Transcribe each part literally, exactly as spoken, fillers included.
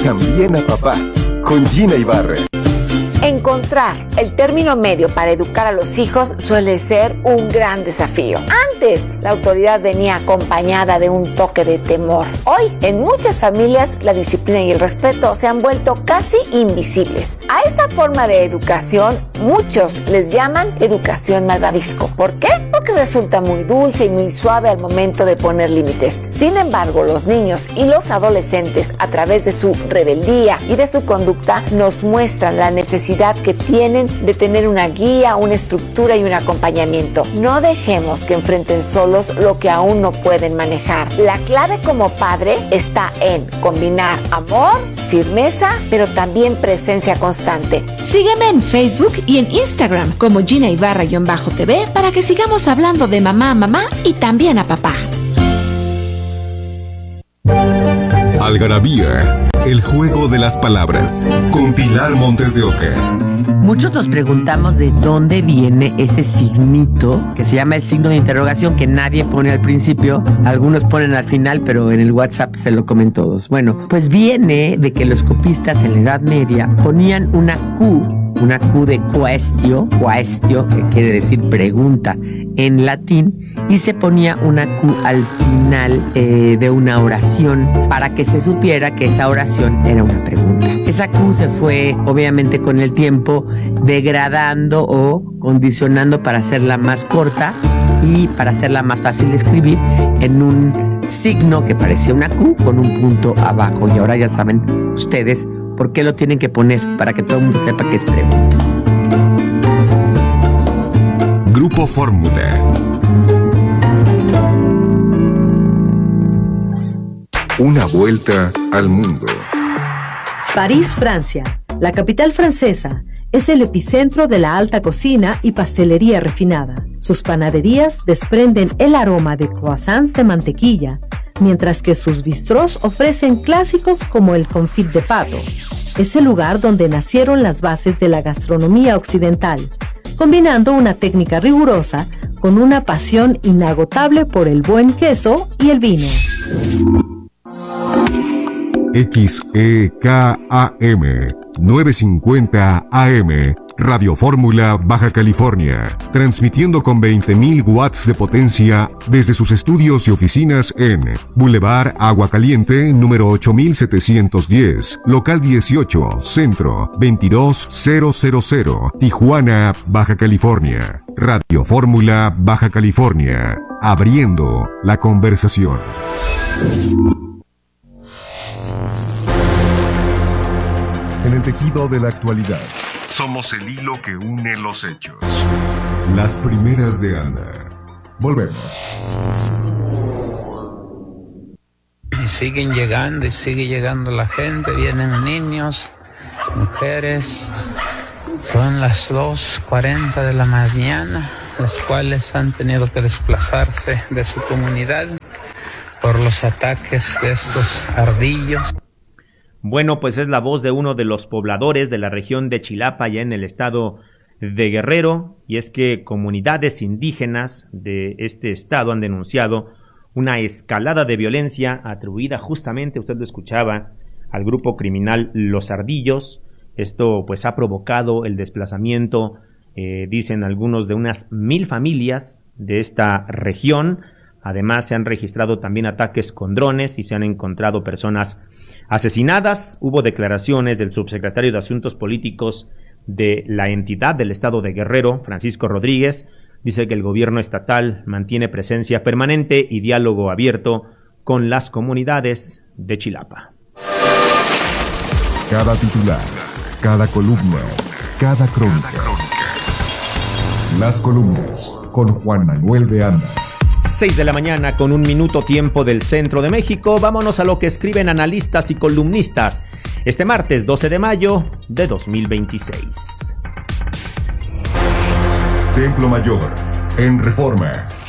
escuchan bien a papá con Gina Ibarra. Encontrar el término medio para educar a los hijos suele ser un gran desafío. Antes, la autoridad venía acompañada de un toque de temor. Hoy, en muchas familias, la disciplina y el respeto se han vuelto casi invisibles. A esta forma de educación, muchos les llaman educación malvavisco. ¿Por qué? Porque resulta muy dulce y muy suave al momento de poner límites. Sin embargo, los niños y los adolescentes, a través de su rebeldía y de su conducta, nos muestran la necesidad que tienen de tener una guía, una estructura y un acompañamiento. No dejemos que enfrenten solos lo que aún no pueden manejar. La clave como padre está en combinar amor, firmeza, pero también presencia constante. Sígueme en Facebook y en Instagram como Gina Ibarra-T V para que sigamos hablando de mamá a mamá y también a papá. Algarabía, el juego de las palabras, con Pilar Montes de Oca. Muchos nos preguntamos de dónde viene ese signito que se llama el signo de interrogación, que nadie pone al principio, algunos ponen al final, pero en el WhatsApp se lo comen todos. Bueno, pues viene de que los copistas en la Edad Media ponían una Q, una Q de quaestio, quaestio, que quiere decir pregunta en latín, y se ponía una Q al final eh, de una oración para que se supiera que esa oración era una pregunta. Esa Q se fue, obviamente, con el tiempo degradando o condicionando para hacerla más corta y para hacerla más fácil de escribir en un signo que parecía una Q con un punto abajo. Y ahora ya saben ustedes por qué lo tienen que poner, para que todo el mundo sepa que es pregunta. Grupo Fórmula. Una vuelta al mundo. París, Francia. La capital francesa es el epicentro de la alta cocina y pastelería refinada. Sus panaderías desprenden el aroma de croissants de mantequilla, mientras que sus bistrós ofrecen clásicos como el confit de pato. Es el lugar donde nacieron las bases de la gastronomía occidental, combinando una técnica rigurosa con una pasión inagotable por el buen queso y el vino. X E K A M novecientos cincuenta A M, Radio Fórmula, Baja California, transmitiendo con veinte mil watts de potencia desde sus estudios y oficinas en Boulevard Agua Caliente, número ocho mil setecientos diez, local dieciocho, Centro, veintidós mil, Tijuana, Baja California. Radio Fórmula, Baja California, abriendo la conversación. En el tejido de la actualidad, Somos el hilo que une los hechos. las primeras de Ana. Volvemos. Y siguen llegando y sigue llegando la gente, vienen niños, mujeres. Son las dos cuarenta de la mañana, las cuales han tenido que desplazarse de su comunidad por los ataques de estos ardillos. Bueno, pues es la voz de uno de los pobladores de la región de Chilapa, ya en el estado de Guerrero, y es que comunidades indígenas de este estado han denunciado una escalada de violencia atribuida justamente, usted lo escuchaba, al grupo criminal Los Ardillos. Esto pues ha provocado el desplazamiento, eh, dicen algunos, de unas mil familias de esta región. Además se han registrado también ataques con drones y se han encontrado personas asesinadas. Hubo declaraciones del subsecretario de Asuntos Políticos de la entidad del estado de Guerrero, Francisco Rodríguez. Dice que el gobierno estatal mantiene presencia permanente y diálogo abierto con las comunidades de Chilapa. Cada titular, cada columna, cada crónica. Las columnas con Juan Manuel de Anda. seis de la mañana con un minuto tiempo del centro de México. Vámonos a lo que escriben analistas y columnistas este martes doce de mayo de dos mil veintiséis. Templo Mayor, en Reforma.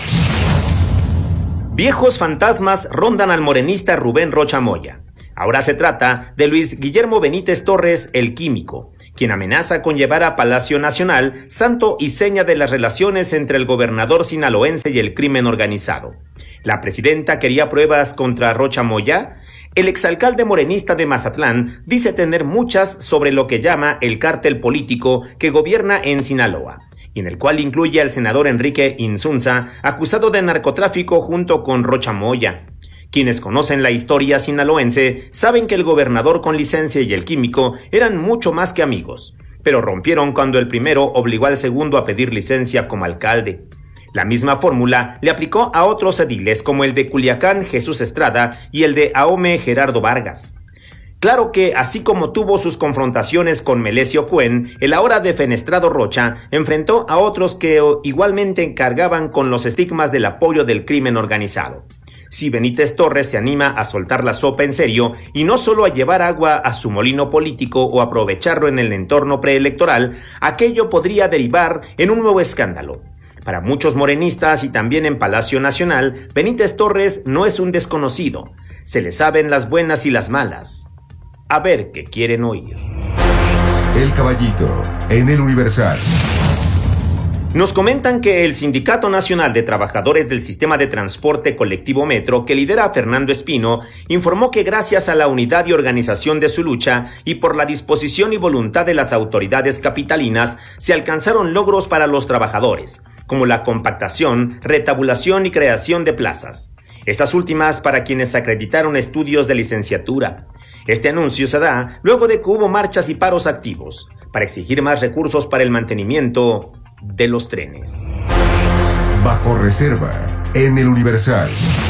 Viejos fantasmas rondan al morenista Rubén Rocha Moya. Ahora se trata de Luis Guillermo Benítez Torres, el químico, quien amenaza con llevar a Palacio Nacional santo y seña de las relaciones entre el gobernador sinaloense y el crimen organizado. La presidenta quería pruebas contra Rocha Moya. El exalcalde morenista de Mazatlán dice tener muchas sobre lo que llama el cártel político que gobierna en Sinaloa, y en el cual incluye al senador Enrique Insunza, acusado de narcotráfico junto con Rocha Moya. Quienes conocen la historia sinaloense saben que el gobernador con licencia y el químico eran mucho más que amigos, pero rompieron cuando el primero obligó al segundo a pedir licencia como alcalde. La misma fórmula le aplicó a otros ediles como el de Culiacán Jesús Estrada y el de Ahome Gerardo Vargas. Claro que, así como tuvo sus confrontaciones con Melesio Cuen, el ahora defenestrado Rocha enfrentó a otros que igualmente cargaban con los estigmas del apoyo del crimen organizado. Si Benítez Torres se anima a soltar la sopa en serio y no solo a llevar agua a su molino político o aprovecharlo en el entorno preelectoral, aquello podría derivar en un nuevo escándalo. Para muchos morenistas y también en Palacio Nacional, Benítez Torres no es un desconocido. Se le saben las buenas y las malas. A ver qué quieren oír. El Caballito, en el Universal. Nos comentan que el Sindicato Nacional de Trabajadores del Sistema de Transporte Colectivo Metro, que lidera Fernando Espino, informó que gracias a la unidad y organización de su lucha y por la disposición y voluntad de las autoridades capitalinas, se alcanzaron logros para los trabajadores, como la compactación, retabulación y creación de plazas. Estas últimas para quienes acreditaron estudios de licenciatura. Este anuncio se da luego de que hubo marchas y paros activos para exigir más recursos para el mantenimiento de los trenes. Bajo reserva, en el Universal.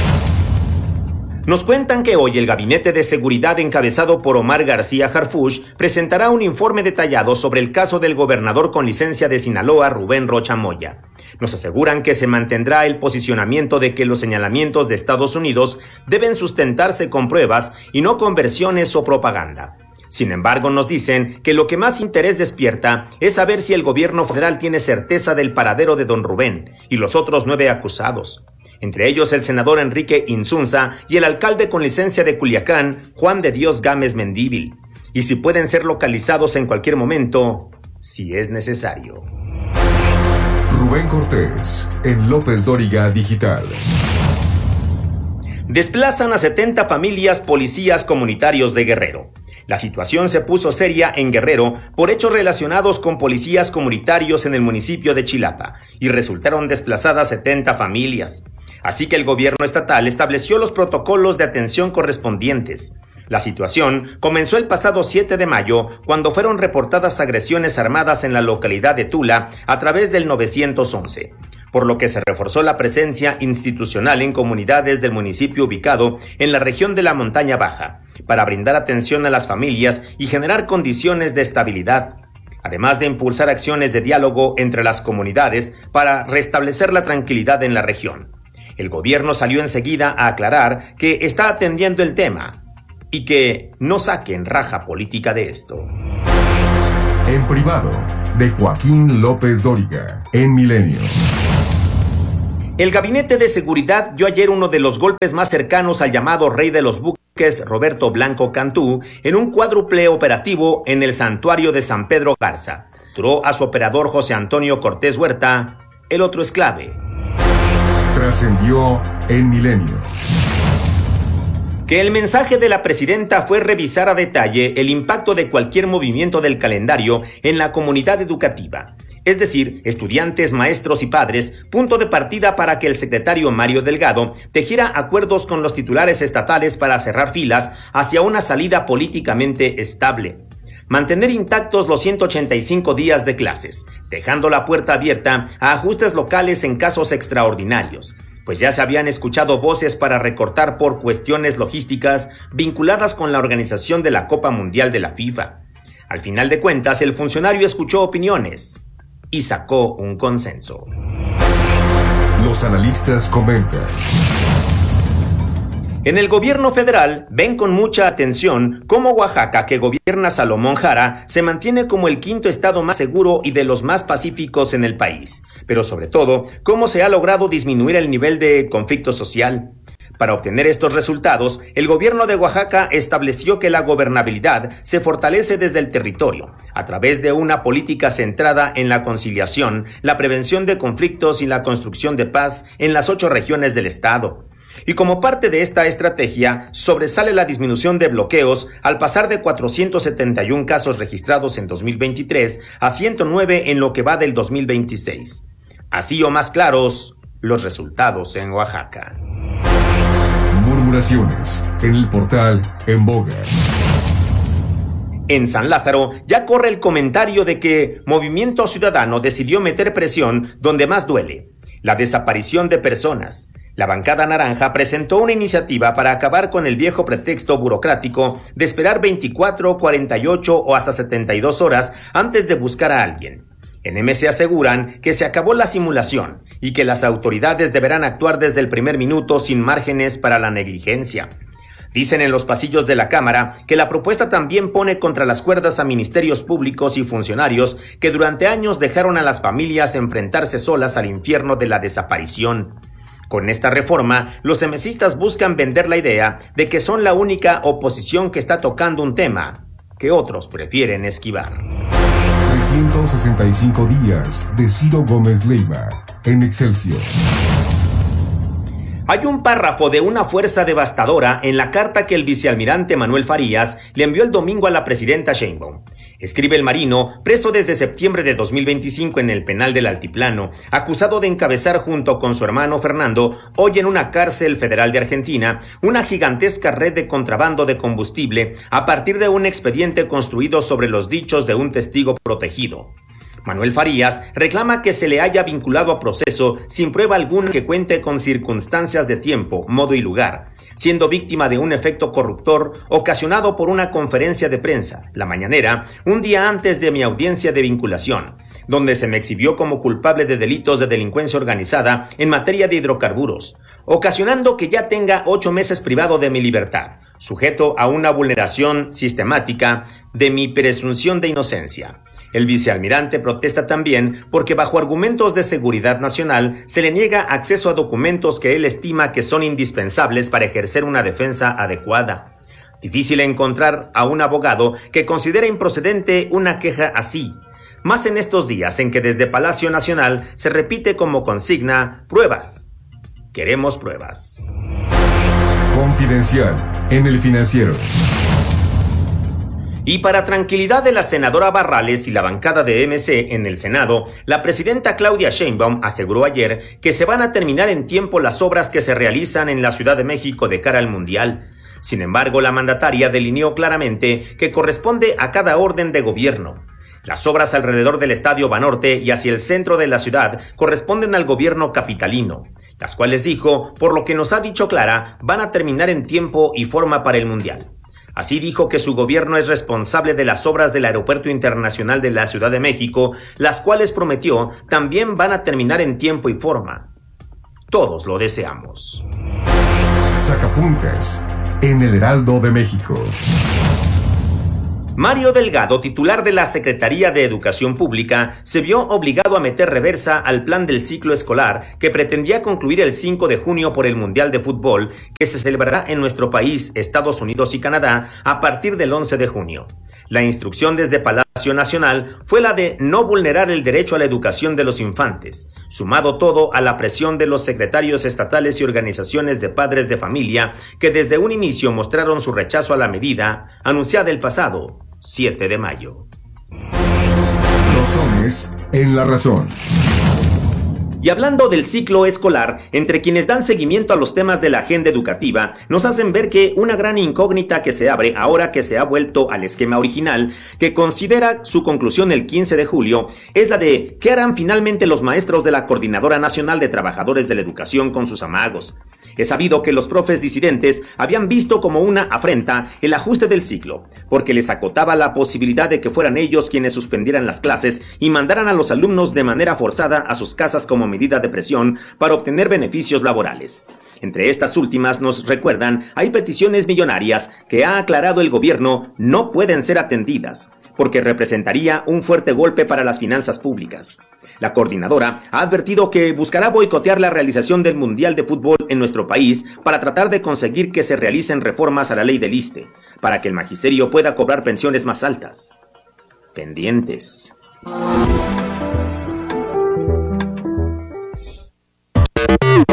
Nos cuentan que hoy el Gabinete de Seguridad encabezado por Omar García Harfuch presentará un informe detallado sobre el caso del gobernador con licencia de Sinaloa, Rubén Rocha Moya. Nos aseguran que se mantendrá el posicionamiento de que los señalamientos de Estados Unidos deben sustentarse con pruebas y no con versiones o propaganda. Sin embargo, nos dicen que lo que más interés despierta es saber si el gobierno federal tiene certeza del paradero de don Rubén y los otros nueve acusados, entre ellos el senador Enrique Insunza y el alcalde con licencia de Culiacán, Juan de Dios Gámez Mendívil, y si pueden ser localizados en cualquier momento, si es necesario. Rubén Cortés, en López Dóriga Digital. Desplazan a setenta familias policías comunitarios de Guerrero. La situación se puso seria en Guerrero por hechos relacionados con policías comunitarios en el municipio de Chilapa y resultaron desplazadas setenta familias. Así que el gobierno estatal estableció los protocolos de atención correspondientes. La situación comenzó el pasado siete de mayo cuando fueron reportadas agresiones armadas en la localidad de Tula a través del nueve once. Por lo que se reforzó la presencia institucional en comunidades del municipio ubicado en la región de la Montaña Baja, para brindar atención a las familias y generar condiciones de estabilidad, además de impulsar acciones de diálogo entre las comunidades para restablecer la tranquilidad en la región. El gobierno salió enseguida a aclarar que está atendiendo el tema y que no saquen raja política de esto. En privado, de Joaquín López Dóriga, en Milenio. El Gabinete de Seguridad dio ayer uno de los golpes más cercanos al llamado rey de los buques, Roberto Blanco Cantú, en un cuádruple operativo en el santuario de San Pedro Garza. Duró a su operador José Antonio Cortés Huerta, el otro es clave. Trascendió en Milenio. Que el mensaje de la presidenta fue revisar a detalle el impacto de cualquier movimiento del calendario en la comunidad educativa, es decir, estudiantes, maestros y padres, punto de partida para que el secretario Mario Delgado tejiera acuerdos con los titulares estatales para cerrar filas hacia una salida políticamente estable. Mantener intactos los ciento ochenta y cinco días de clases, dejando la puerta abierta a ajustes locales en casos extraordinarios, pues ya se habían escuchado voces para recortar por cuestiones logísticas vinculadas con la organización de la Copa Mundial de la FIFA. Al final de cuentas, el funcionario escuchó opiniones y sacó un consenso. Los analistas comentan. En el gobierno federal ven con mucha atención cómo Oaxaca, que gobierna Salomón Jara, se mantiene como el quinto estado más seguro y de los más pacíficos en el país, pero sobre todo, cómo se ha logrado disminuir el nivel de conflicto social. Para obtener estos resultados, el gobierno de Oaxaca estableció que la gobernabilidad se fortalece desde el territorio, a través de una política centrada en la conciliación, la prevención de conflictos y la construcción de paz en las ocho regiones del estado. Y como parte de esta estrategia, sobresale la disminución de bloqueos al pasar de cuatrocientos setenta y uno casos registrados en dos mil veintitrés a ciento nueve en lo que va del dos mil veintiséis. Así o más claros, los resultados en Oaxaca. Murmuraciones en el portal En Boga. En San Lázaro ya corre el comentario de que Movimiento Ciudadano decidió meter presión donde más duele: la desaparición de personas. La bancada naranja presentó una iniciativa para acabar con el viejo pretexto burocrático de esperar veinticuatro, cuarenta y ocho o hasta setenta y dos horas antes de buscar a alguien. En M C aseguran que se acabó la simulación y que las autoridades deberán actuar desde el primer minuto sin márgenes para la negligencia. Dicen en los pasillos de la Cámara que la propuesta también pone contra las cuerdas a ministerios públicos y funcionarios que durante años dejaron a las familias enfrentarse solas al infierno de la desaparición. Con esta reforma, los emesistas buscan vender la idea de que son la única oposición que está tocando un tema que otros prefieren esquivar. trescientos sesenta y cinco días de Ciro Gómez Leiva en Excelsior. Hay un párrafo de una fuerza devastadora en la carta que el vicealmirante Manuel Farías le envió el domingo a la presidenta Sheinbaum. Escribe el marino, preso desde septiembre de dos mil veinticinco en el penal del Altiplano, acusado de encabezar junto con su hermano Fernando, hoy en una cárcel federal de Argentina, una gigantesca red de contrabando de combustible a partir de un expediente construido sobre los dichos de un testigo protegido. Manuel Farías reclama que se le haya vinculado a proceso sin prueba alguna que cuente con circunstancias de tiempo, modo y lugar, siendo víctima de un efecto corruptor ocasionado por una conferencia de prensa, la mañanera, un día antes de mi audiencia de vinculación, donde se me exhibió como culpable de delitos de delincuencia organizada en materia de hidrocarburos, ocasionando que ya tenga ocho meses privado de mi libertad, sujeto a una vulneración sistemática de mi presunción de inocencia. El vicealmirante protesta también porque bajo argumentos de seguridad nacional se le niega acceso a documentos que él estima que son indispensables para ejercer una defensa adecuada. Difícil encontrar a un abogado que considere improcedente una queja así, más en estos días en que desde Palacio Nacional se repite como consigna: pruebas. Queremos pruebas. Confidencial en El Financiero. Y para tranquilidad de la senadora Barrales y la bancada de M C en el Senado, la presidenta Claudia Sheinbaum aseguró ayer que se van a terminar en tiempo las obras que se realizan en la Ciudad de México de cara al Mundial. Sin embargo, la mandataria delineó claramente que corresponde a cada orden de gobierno. Las obras alrededor del Estadio Banorte y hacia el centro de la ciudad corresponden al gobierno capitalino, las cuales dijo, por lo que nos ha dicho Clara, van a terminar en tiempo y forma para el Mundial. Así dijo que su gobierno es responsable de las obras del Aeropuerto Internacional de la Ciudad de México, las cuales prometió también van a terminar en tiempo y forma. Todos lo deseamos. Sacapuntas en el Heraldo de México. Mario Delgado, titular de la Secretaría de Educación Pública, se vio obligado a meter reversa al plan del ciclo escolar que pretendía concluir el cinco de junio por el Mundial de Fútbol que se celebrará en nuestro país, Estados Unidos y Canadá a partir del once de junio. La instrucción desde Palacio Nacional fue la de no vulnerar el derecho a la educación de los infantes, sumado todo a la presión de los secretarios estatales y organizaciones de padres de familia que desde un inicio mostraron su rechazo a la medida anunciada el pasado siete de mayo. Los hombres en la razón. Y hablando del ciclo escolar, entre quienes dan seguimiento a los temas de la agenda educativa, nos hacen ver que una gran incógnita que se abre ahora que se ha vuelto al esquema original, que considera su conclusión el quince de julio, es la de ¿qué harán finalmente los maestros de la Coordinadora Nacional de Trabajadores de la Educación con sus amagos? Es sabido que los profes disidentes habían visto como una afrenta el ajuste del ciclo, porque les acotaba la posibilidad de que fueran ellos quienes suspendieran las clases y mandaran a los alumnos de manera forzada a sus casas como medida de presión para obtener beneficios laborales. Entre estas últimas, nos recuerdan, hay peticiones millonarias que ha aclarado el gobierno no pueden ser atendidas, porque representaría un fuerte golpe para las finanzas públicas. La coordinadora ha advertido que buscará boicotear la realización del Mundial de Fútbol en nuestro país para tratar de conseguir que se realicen reformas a la ley del ISSSTE, para que el magisterio pueda cobrar pensiones más altas. Pendientes.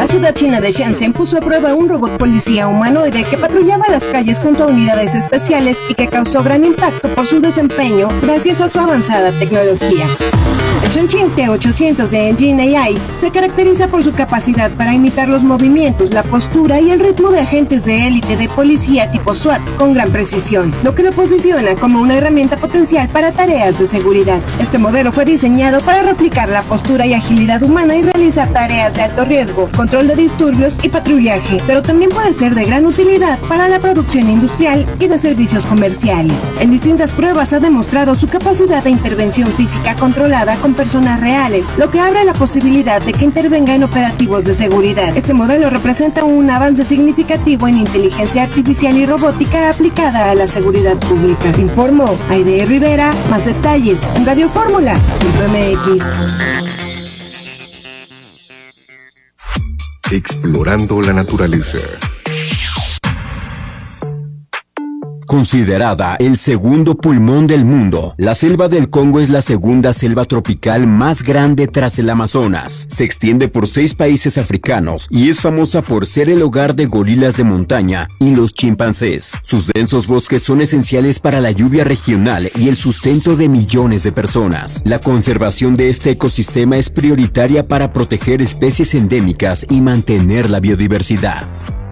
La ciudad china de Shenzhen puso a prueba un robot policía humanoide que patrullaba las calles junto a unidades especiales y que causó gran impacto por su desempeño gracias a su avanzada tecnología. El Chongqing T ochocientos de Engine A I se caracteriza por su capacidad para imitar los movimientos, la postura y el ritmo de agentes de élite de policía tipo SWAT con gran precisión, lo que lo posiciona como una herramienta potencial para tareas de seguridad. Este modelo fue diseñado para replicar la postura y agilidad humana y realizar tareas de alto riesgo, control de disturbios y patrullaje, pero también puede ser de gran utilidad para la producción industrial y de servicios comerciales. En distintas pruebas ha demostrado su capacidad de intervención física controlada con personas reales, lo que abre la posibilidad de que intervenga en operativos de seguridad. Este modelo representa un avance significativo en inteligencia artificial y robótica aplicada a la seguridad pública. Informó Aide Rivera. Más detalles en radio fórmula punto m x. Explorando la naturaleza. Considerada el segundo pulmón del mundo, la selva del Congo es la segunda selva tropical más grande tras el Amazonas. Se extiende por seis países africanos y es famosa por ser el hogar de gorilas de montaña y los chimpancés. Sus densos bosques son esenciales para la lluvia regional y el sustento de millones de personas. La conservación de este ecosistema es prioritaria para proteger especies endémicas y mantener la biodiversidad.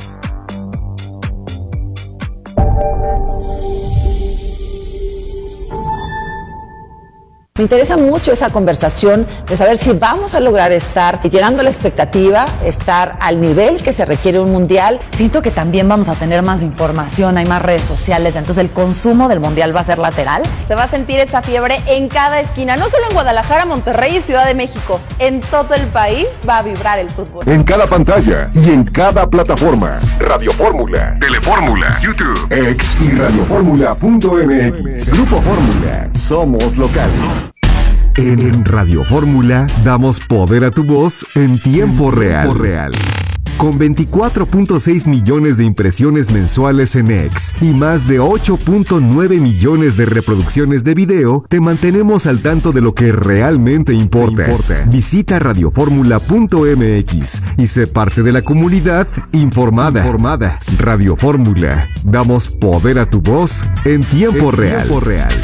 Me interesa mucho esa conversación de saber si vamos a lograr estar llegando a la expectativa, estar al nivel que se requiere un mundial. Siento que también vamos a tener más información, hay más redes sociales, entonces el consumo del mundial va a ser lateral. Se va a sentir esa fiebre en cada esquina, no solo en Guadalajara, Monterrey y Ciudad de México. En todo el país va a vibrar el fútbol. En cada pantalla y en cada plataforma. Radio Fórmula, Telefórmula, YouTube, X y radio fórmula punto m x. Grupo Fórmula. Somos locales. En Radio Fórmula damos poder a tu voz en tiempo real. real. Con veinticuatro punto seis millones de impresiones mensuales en X y más de ocho punto nueve millones de reproducciones de video, te mantenemos al tanto de lo que realmente importa. importa. Visita radio fórmula punto m x y sé parte de la comunidad informada. informada. Radio Fórmula. Damos poder a tu voz en tiempo en real. Tiempo real.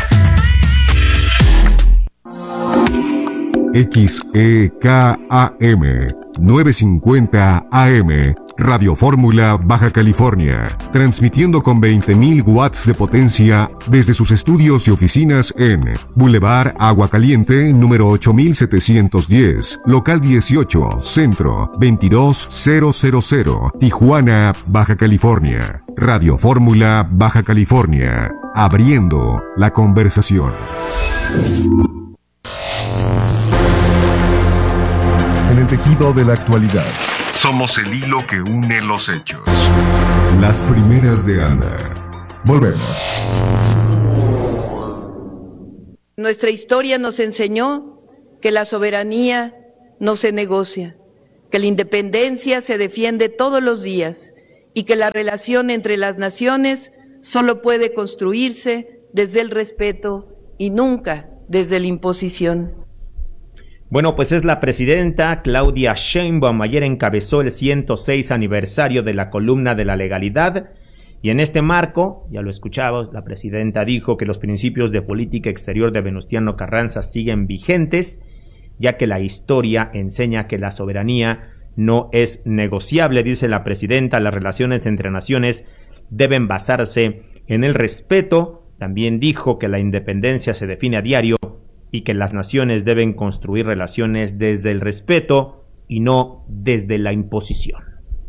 X E K A M novecientos cincuenta A M, Radio Fórmula, Baja California, transmitiendo con veinte mil watts de potencia desde sus estudios y oficinas en Boulevard Agua Caliente, número ocho mil setecientos diez, local dieciocho, Centro, veintidós mil, Tijuana, Baja California. Radio Fórmula, Baja California, abriendo la conversación. En el tejido de la actualidad. Somos el hilo que une los hechos. Las primeras de Ana. Volvemos. Nuestra historia nos enseñó que la soberanía no se negocia, que la independencia se defiende todos los días y que la relación entre las naciones solo puede construirse desde el respeto y nunca desde la imposición. Bueno, pues es la presidenta Claudia Sheinbaum. Ayer encabezó el ciento seis aniversario de la columna de la legalidad y en este marco, ya lo escuchabas, la presidenta dijo que los principios de política exterior de Venustiano Carranza siguen vigentes, ya que la historia enseña que la soberanía no es negociable. Dice la presidenta, las relaciones entre naciones deben basarse en el respeto. También dijo que la independencia se define a diario y que las naciones deben construir relaciones desde el respeto y no desde la imposición.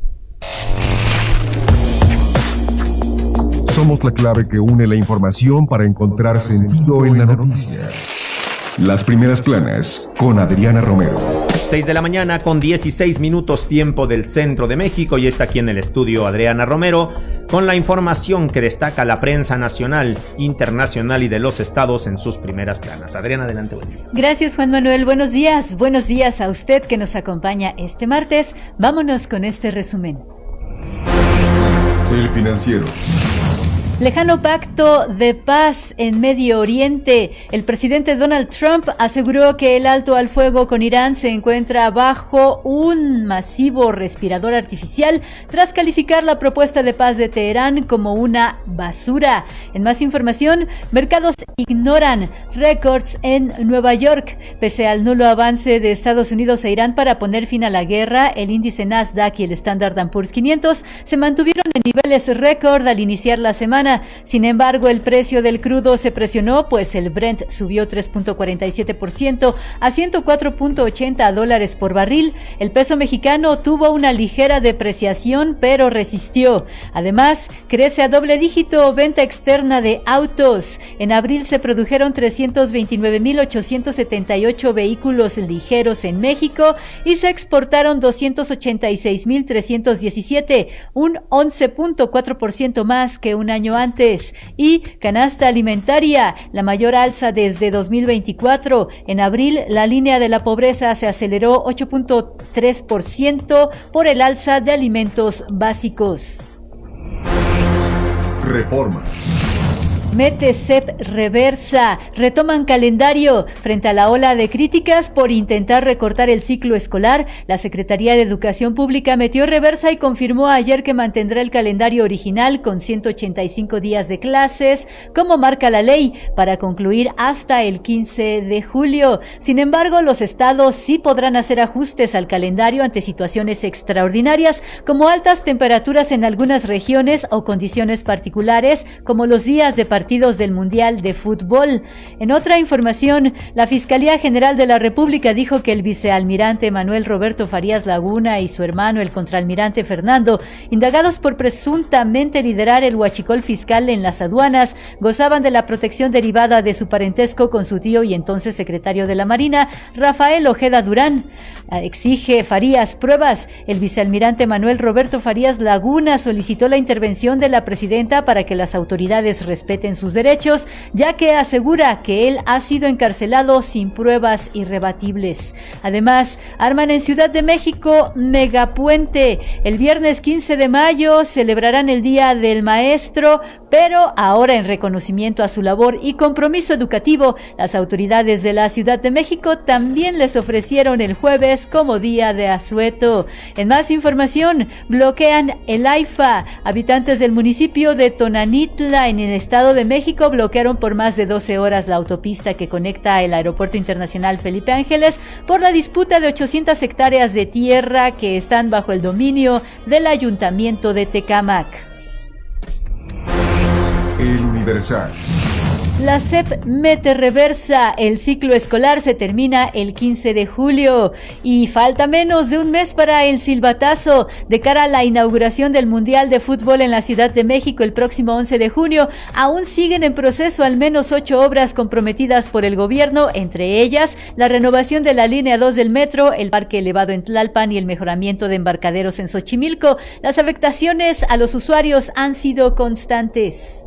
Somos la clave que une la información para encontrar sentido en la noticia. Las primeras planas con Adriana Romero. seis de la mañana con dieciséis minutos tiempo del centro de México y está aquí en el estudio Adriana Romero con la información que destaca la prensa nacional, internacional y de los estados en sus primeras planas. Adriana, adelante. Buen día. Gracias, Juan Manuel. Buenos días. Buenos días a usted que nos acompaña este martes. Vámonos con este resumen. El Financiero. Lejano pacto de paz en Medio Oriente. El presidente Donald Trump aseguró que el alto al fuego con Irán se encuentra bajo un masivo respirador artificial tras calificar la propuesta de paz de Teherán como una basura. En más información, mercados ignoran récords en Nueva York. Pese al nulo avance de Estados Unidos e Irán para poner fin a la guerra, el índice Nasdaq y el Standard and Poor's quinientos se mantuvieron en niveles récord al iniciar la semana. Sin embargo, el precio del crudo se presionó, pues el Brent subió tres punto cuarenta y siete por ciento a ciento cuatro punto ochenta dólares por barril. El peso mexicano tuvo una ligera depreciación, pero resistió. Además, crece a doble dígito venta externa de autos. En abril se produjeron trescientos veintinueve mil ochocientos setenta y ocho vehículos ligeros en México y se exportaron doscientos ochenta y seis mil trescientos diecisiete, un once punto cuatro por ciento más que un año antes. Y canasta alimentaria, la mayor alza desde dos mil veinticuatro. En abril, la línea de la pobreza se aceleró ocho punto tres por ciento por el alza de alimentos básicos. Reforma. Mete C E P reversa, retoman calendario. Frente a la ola de críticas por intentar recortar el ciclo escolar, la Secretaría de Educación Pública metió reversa y confirmó ayer que mantendrá el calendario original con ciento ochenta y cinco días de clases, como marca la ley, para concluir hasta el quince de julio. Sin embargo, los estados sí podrán hacer ajustes al calendario ante situaciones extraordinarias, como altas temperaturas en algunas regiones o condiciones particulares, como los días de partidos del Mundial de Fútbol. En otra información, la Fiscalía General de la República dijo que el vicealmirante Manuel Roberto Farías Laguna y su hermano, el contraalmirante Fernando, indagados por presuntamente liderar el huachicol fiscal en las aduanas, gozaban de la protección derivada de su parentesco con su tío y entonces secretario de la Marina, Rafael Ojeda Durán. Exige Farías pruebas. El vicealmirante Manuel Roberto Farías Laguna solicitó la intervención de la presidenta para que las autoridades respeten sus derechos, ya que asegura que él ha sido encarcelado sin pruebas irrebatibles. Además, arman en Ciudad de México megapuente. El viernes quince de mayo celebrarán el Día del Maestro, pero ahora en reconocimiento a su labor y compromiso educativo, las autoridades de la Ciudad de México también les ofrecieron el jueves como día de asueto. En más información, bloquean el AIFA. Habitantes del municipio de Tonanitla, en el Estado de México, bloquearon por más de doce horas la autopista que conecta el Aeropuerto Internacional Felipe Ángeles por la disputa de ochocientas hectáreas de tierra que están bajo el dominio del Ayuntamiento de Tecámac. El Universal. La C E P mete reversa, el ciclo escolar se termina el quince de julio y falta menos de un mes para el silbatazo. De cara a la inauguración del Mundial de Fútbol en la Ciudad de México el próximo once de junio, aún siguen en proceso al menos ocho obras comprometidas por el gobierno, entre ellas la renovación de la línea dos del metro, el parque elevado en Tlalpan y el mejoramiento de embarcaderos en Xochimilco. Las afectaciones a los usuarios han sido constantes.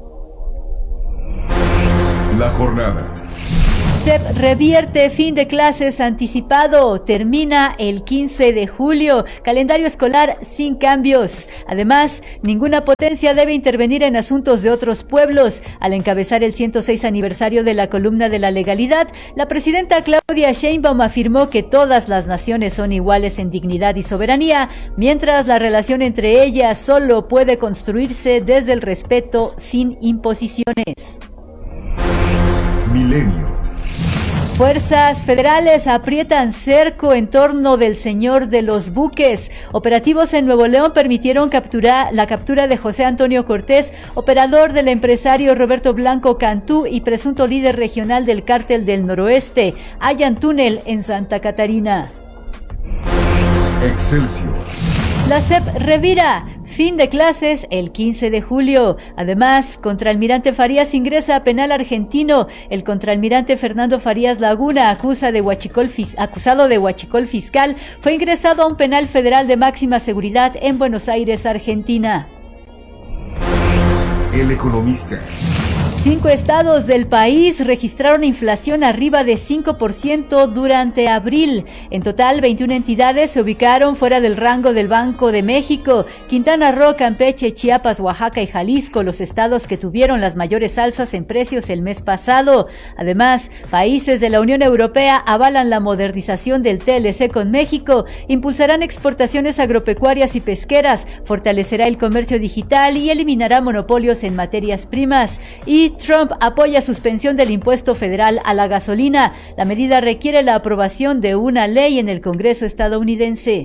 La jornada. C E P revierte fin de clases anticipado, termina el quince de julio, calendario escolar sin cambios. Además, ninguna potencia debe intervenir en asuntos de otros pueblos. Al encabezar el ciento seis aniversario de la columna de la legalidad, la presidenta Claudia Sheinbaum afirmó que todas las naciones son iguales en dignidad y soberanía, mientras la relación entre ellas solo puede construirse desde el respeto sin imposiciones. Milenio. Fuerzas federales aprietan cerco en torno del señor de los buques. Operativos en Nuevo León permitieron capturar la captura de José Antonio Cortés, operador del empresario Roberto Blanco Cantú y presunto líder regional del Cártel del Noroeste. Hallan túnel en Santa Catarina. Excelsior. La C E P revira. Fin de clases el quince de julio. Además, contraalmirante Farías ingresa a penal argentino. El contraalmirante Fernando Farías Laguna, acusa de huachicol, acusado de huachicol fiscal, fue ingresado a un penal federal de máxima seguridad en Buenos Aires, Argentina. El Economista. Cinco estados del país registraron inflación arriba de cinco por ciento durante abril. En total, veintiuna entidades se ubicaron fuera del rango del Banco de México. Quintana Roo, Campeche, Chiapas, Oaxaca y Jalisco, los estados que tuvieron las mayores alzas en precios el mes pasado. Además, países de la Unión Europea avalan la modernización del T L C con México, impulsarán exportaciones agropecuarias y pesqueras, fortalecerá el comercio digital y eliminará monopolios en materias primas. Y Trump apoya suspensión del impuesto federal a la gasolina. La medida requiere la aprobación de una ley en el Congreso estadounidense.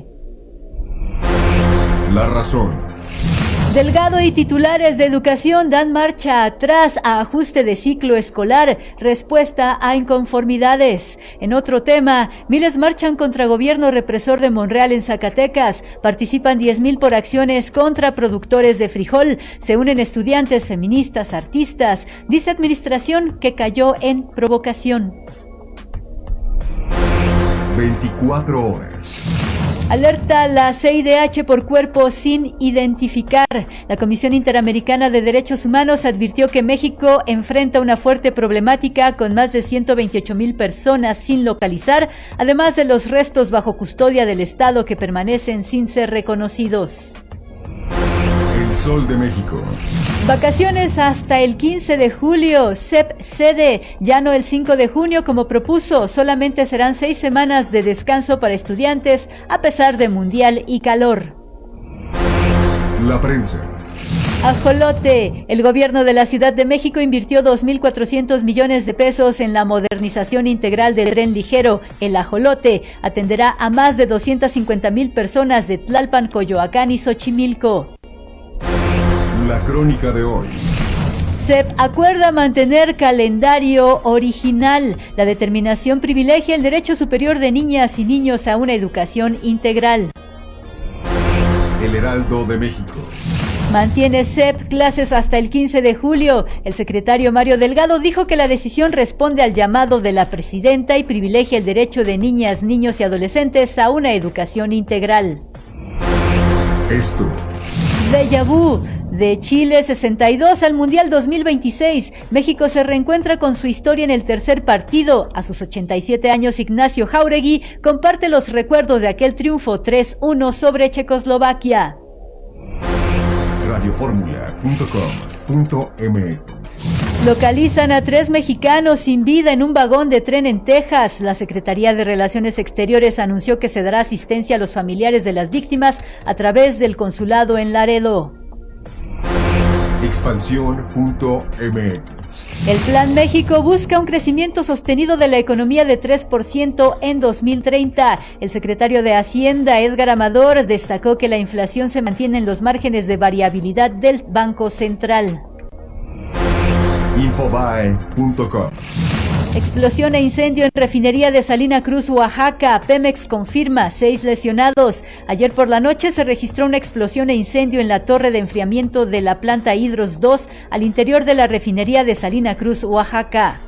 La razón. Delgado y titulares de educación dan marcha atrás a ajuste de ciclo escolar, respuesta a inconformidades. En otro tema, miles marchan contra gobierno represor de Monreal en Zacatecas. Participan diez mil por acciones contra productores de frijol. Se unen estudiantes, feministas, artistas. Dice administración que cayó en provocación. veinticuatro horas. Alerta la C I D H por cuerpos sin identificar. La Comisión Interamericana de Derechos Humanos advirtió que México enfrenta una fuerte problemática con más de ciento veintiocho mil personas sin localizar, además de los restos bajo custodia del Estado que permanecen sin ser reconocidos. El Sol de México. Vacaciones hasta el quince de julio. C E P cede, ya no el cinco de junio como propuso. Solamente serán seis semanas de descanso para estudiantes a pesar de mundial y calor. La prensa. Ajolote. El gobierno de la Ciudad de México invirtió dos mil cuatrocientos millones de pesos en la modernización integral del tren ligero. El Ajolote atenderá a más de doscientas cincuenta mil personas de Tlalpan, Coyoacán y Xochimilco. La crónica de hoy. C E P acuerda mantener calendario original. La determinación privilegia el derecho superior de niñas y niños a una educación integral. El Heraldo de México. Mantiene C E P clases hasta el quince de julio. El secretario Mario Delgado dijo que la decisión responde al llamado de la presidenta y privilegia el derecho de niñas, niños y adolescentes a una educación integral. Esto. Déjà vu. De Chile sesenta y dos al Mundial dos mil veintiséis, México se reencuentra con su historia en el tercer partido. A sus ochenta y siete años, Ignacio Jáuregui comparte los recuerdos de aquel triunfo tres uno sobre Checoslovaquia. radio fórmula punto com punto m x. Localizan a tres mexicanos sin vida en un vagón de tren en Texas. La Secretaría de Relaciones Exteriores anunció que se dará asistencia a los familiares de las víctimas a través del consulado en Laredo. expansión punto m x. El Plan México busca un crecimiento sostenido de la economía de tres por ciento en dos mil treinta. El secretario de Hacienda, Edgar Amador, destacó que la inflación se mantiene en los márgenes de variabilidad del Banco Central. infobae punto com. Explosión e incendio en refinería de Salina Cruz, Oaxaca. Pemex confirma seis lesionados. Ayer por la noche se registró una explosión e incendio en la torre de enfriamiento de la planta Hidros dos al interior de la refinería de Salina Cruz, Oaxaca.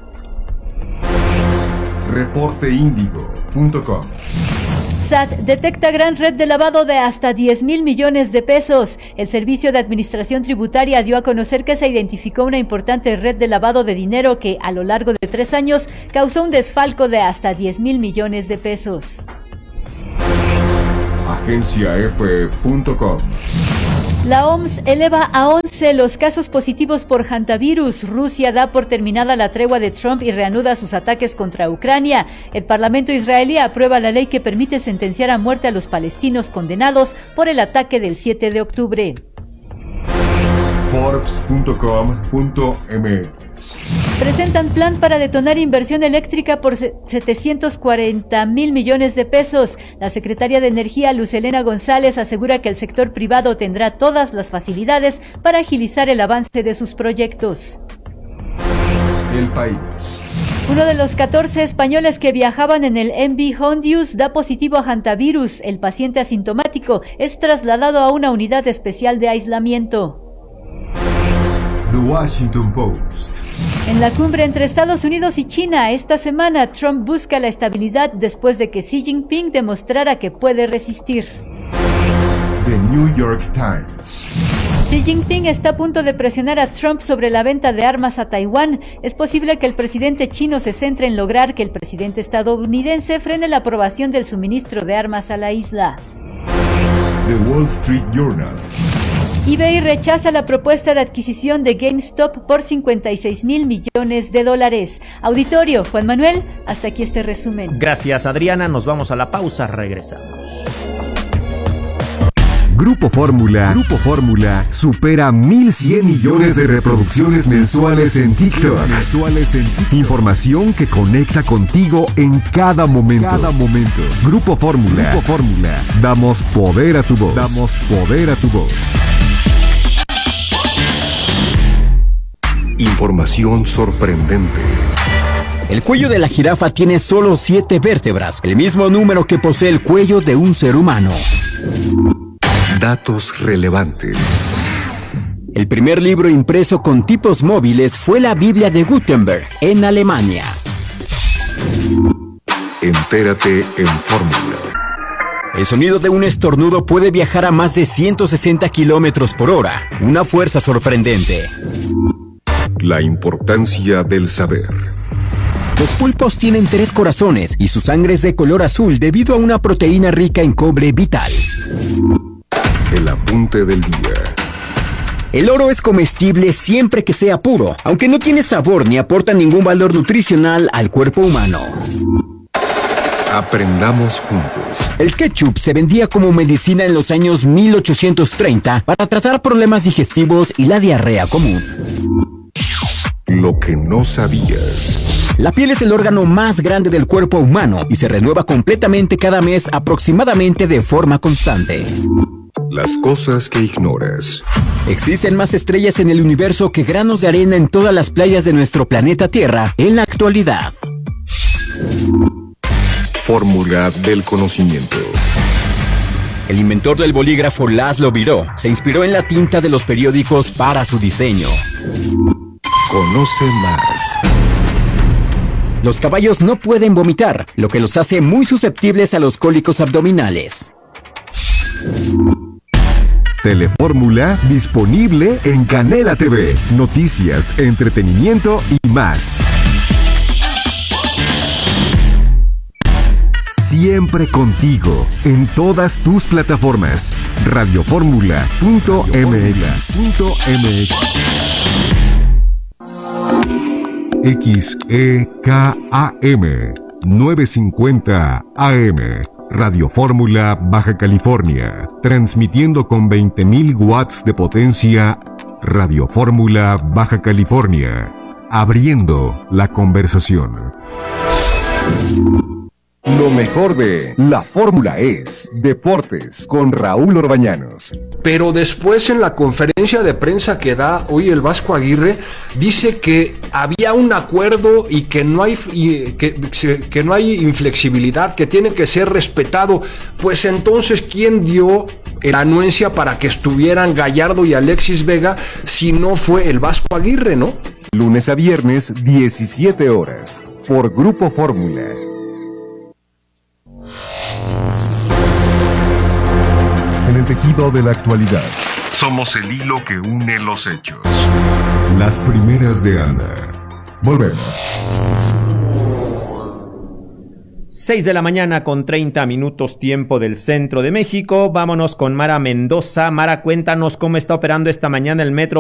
reporte índigo punto com. S A T detecta gran red de lavado de hasta diez mil millones de pesos. El Servicio de Administración Tributaria dio a conocer que se identificó una importante red de lavado de dinero que, a lo largo de tres años, causó un desfalco de hasta diez mil millones de pesos. agencia efe punto com. La O M S eleva a once los casos positivos por hantavirus. Rusia da por terminada la tregua de Trump y reanuda sus ataques contra Ucrania. El Parlamento israelí aprueba la ley que permite sentenciar a muerte a los palestinos condenados por el ataque del siete de octubre. forbes punto com punto m x. Presentan plan para detonar inversión eléctrica por setecientos cuarenta mil millones de pesos. La secretaria de Energía, Luz Helena González, asegura que el sector privado tendrá todas las facilidades para agilizar el avance de sus proyectos. El País. Uno de los catorce españoles que viajaban en el M V Hondius da positivo a hantavirus. El paciente asintomático es trasladado a una unidad especial de aislamiento. The Washington Post. En la cumbre entre Estados Unidos y China esta semana, Trump busca la estabilidad después de que Xi Jinping demostrara que puede resistir. The New York Times. Xi Jinping está a punto de presionar a Trump sobre la venta de armas a Taiwán. Es posible que el presidente chino se centre en lograr que el presidente estadounidense frene la aprobación del suministro de armas a la isla. The Wall Street Journal. eBay rechaza la propuesta de adquisición de GameStop por cincuenta y seis mil millones de dólares. Auditorio, Juan Manuel, hasta aquí este resumen. Gracias, Adriana. Nos vamos a la pausa. Regresamos. Grupo Fórmula, Grupo Fórmula supera mil cien millones de reproducciones mensuales en TikTok. Mensuales en TikTok. Información que conecta contigo en cada momento. Cada momento. Grupo Fórmula, Grupo Fórmula. Damos poder a tu voz. Damos poder a tu voz. Información sorprendente. El cuello de la jirafa tiene solo siete vértebras, el mismo número que posee el cuello de un ser humano. Datos relevantes. El primer libro impreso con tipos móviles fue la Biblia de Gutenberg, en Alemania. Entérate en Fórmula. El sonido de un estornudo puede viajar a más de ciento sesenta kilómetros por hora, una fuerza sorprendente. La importancia del saber. Los pulpos tienen tres corazones y su sangre es de color azul debido a una proteína rica en cobre vital. El apunte del día. El oro es comestible siempre que sea puro, aunque no tiene sabor ni aporta ningún valor nutricional al cuerpo humano. Aprendamos juntos. El ketchup se vendía como medicina en los años mil ochocientos treinta para tratar problemas digestivos y la diarrea común. Lo que no sabías. La piel es el órgano más grande del cuerpo humano y se renueva completamente cada mes aproximadamente de forma constante. Las cosas que ignoras. Existen más estrellas en el universo que granos de arena en todas las playas de nuestro planeta Tierra en la actualidad. Fórmula del conocimiento. El inventor del bolígrafo Laszlo Biró se inspiró en la tinta de los periódicos para su diseño. Conoce más. Los caballos no pueden vomitar, lo que los hace muy susceptibles a los cólicos abdominales. Telefórmula disponible en Canela T V. Noticias, entretenimiento y más. Siempre contigo, en todas tus plataformas. radioformula punto m x. X E K A M novecientos cincuenta A M. Radio Fórmula Baja California. Transmitiendo con veinte mil watts de potencia. Radio Fórmula Baja California. Abriendo la conversación. Lo mejor de La Fórmula es Deportes con Raúl Orbañanos. Pero después en la conferencia de prensa que da hoy el Vasco Aguirre, dice que había un acuerdo y que no hay y que, que no hay inflexibilidad, que tiene que ser respetado. Pues entonces, ¿quién dio la anuencia para que estuvieran Gallardo y Alexis Vega si no fue el Vasco Aguirre, no? Lunes a viernes, diecisiete horas, por Grupo Fórmula. En el tejido de la actualidad. Somos el hilo que une los hechos. Las primeras de Ana. Volvemos. seis de la mañana con treinta minutos tiempo del centro de México. Vámonos con Mara Mendoza. Mara, cuéntanos cómo está operando esta mañana el metro